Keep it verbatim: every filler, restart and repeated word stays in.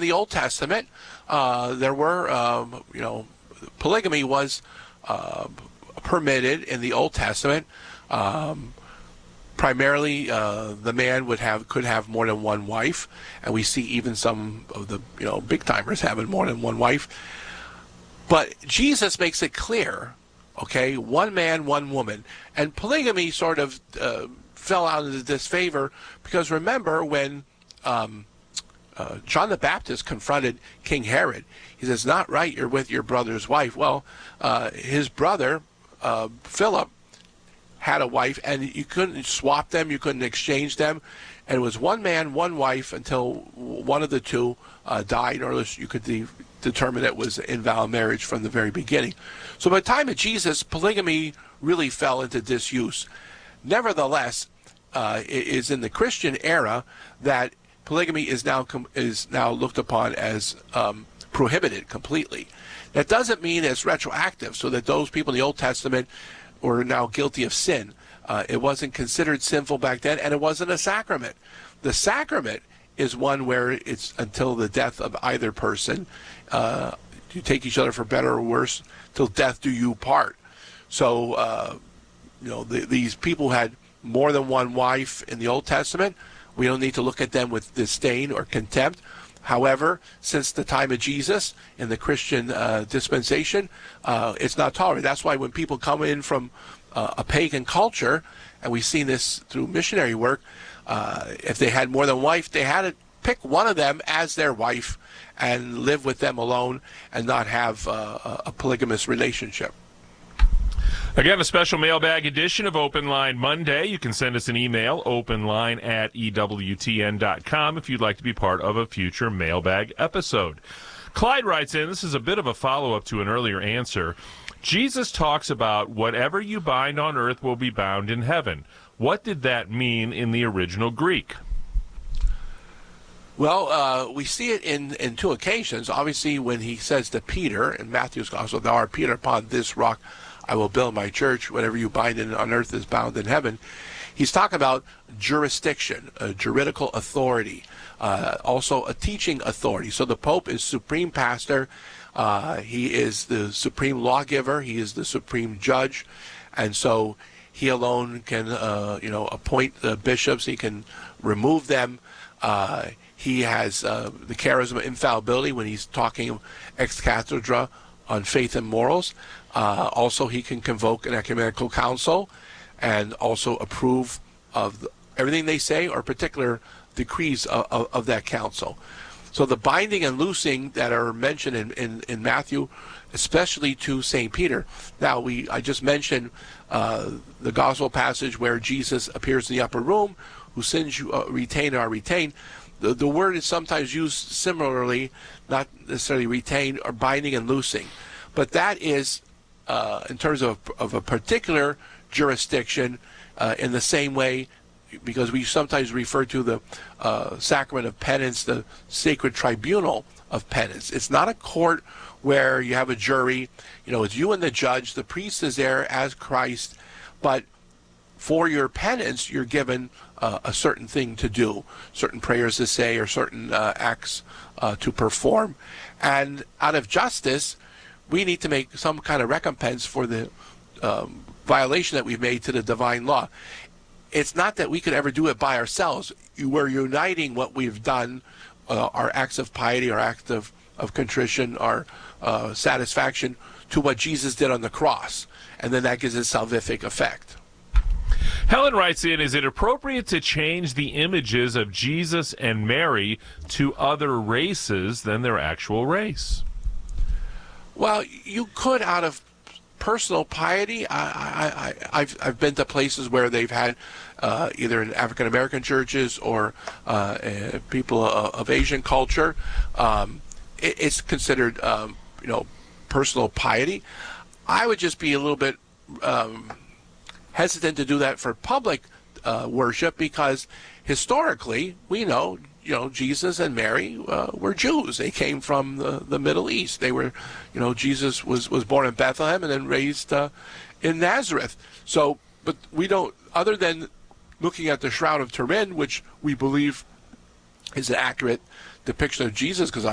the Old Testament, uh, there were, um, you know, polygamy was uh, permitted in the Old Testament. Um, primarily, uh, the man would have could have more than one wife, and we see even some of the, you know, big timers having more than one wife. But Jesus makes it clear, okay, one man, one woman, and polygamy sort of uh, fell out into disfavor because remember when um, uh, John the Baptist confronted King Herod, he says, "Not right, you're with your brother's wife." Well, uh, his brother uh, Philip had a wife, and you couldn't swap them, you couldn't exchange them, and it was one man, one wife until one of the two uh, died, or else you could de- determine it was invalid marriage from the very beginning. So by the time of Jesus, polygamy really fell into disuse. Nevertheless, uh, it is in the Christian era that polygamy is now com- is now looked upon as um, prohibited completely. That doesn't mean it's retroactive, so that those people in the Old Testament were now guilty of sin. Uh, it wasn't considered sinful back then, and it wasn't a sacrament. The sacrament is one where it's until the death of either person. Uh, you take each other for better or worse, till death do you part. So, uh, you know, the, these people had more than one wife in the Old Testament. We don't need to look at them with disdain or contempt. However, since the time of Jesus in the Christian uh, dispensation, uh, it's not tolerated. That's why when people come in from uh, a pagan culture, and we've seen this through missionary work, uh, if they had more than one wife, they had to pick one of them as their wife and live with them alone and not have uh, a polygamous relationship. Again, a special mailbag edition of Open Line Monday. You can send us an email, openline at E W T N dot com, if you'd like to be part of a future mailbag episode. Clyde writes in, this is a bit of a follow-up to an earlier answer. Jesus talks about whatever you bind on earth will be bound in heaven. What did that mean in the original Greek? Well, uh, we see it in, in two occasions. Obviously, when he says to Peter in Matthew's Gospel, "Thou art Peter, upon this rock I will build my church. Whatever you bind in on earth is bound in heaven." He's talking about jurisdiction, a juridical authority, uh, also a teaching authority. So the Pope is supreme pastor. Uh, he is the supreme lawgiver. He is the supreme judge. And so he alone can, uh, you know, appoint the bishops. He can remove them. Uh, he has uh, the charism of infallibility when he's talking ex cathedra on faith and morals. Uh, also, he can convoke an ecumenical council and also approve of the, everything they say or particular decrees of, of, of that council. So the binding and loosing that are mentioned in, in, in Matthew, especially to Saint Peter. Now, we I just mentioned uh, the gospel passage where Jesus appears in the upper room, whose sins you uh, retain are retained. The, the word is sometimes used similarly, not necessarily retained or binding and loosing. But that is, uh, in terms of, of a particular jurisdiction, uh, in the same way, because we sometimes refer to the uh, sacrament of penance, the sacred tribunal of penance. It's not a court where you have a jury. You know, it's you and the judge. The priest is there as Christ, but for your penance, you're given uh, a certain thing to do, certain prayers to say, or certain uh, acts uh, to perform. And out of justice, we need to make some kind of recompense for the um, violation that we've made to the divine law. It's not that we could ever do it by ourselves. We're uniting what we've done, uh, our acts of piety, our acts of, of contrition, our uh, satisfaction, to what Jesus did on the cross. And then that gives a salvific effect. Helen writes in, is it appropriate to change the images of Jesus and Mary to other races than their actual race? Well, you could out of personal piety. I, I, I, I've, I've been to places where they've had uh, either in African American churches or uh, uh, people of, of Asian culture. Um, it, it's considered, um, you know, personal piety. I would just be a little bit um, hesitant to do that for public uh, worship because historically, we know, you know, Jesus and Mary uh, were Jews. They came from the, the Middle East. They were, you know, Jesus was, was born in Bethlehem and then raised uh, in Nazareth. So, but we don't, other than looking at the Shroud of Turin, which we believe is an accurate depiction of Jesus, because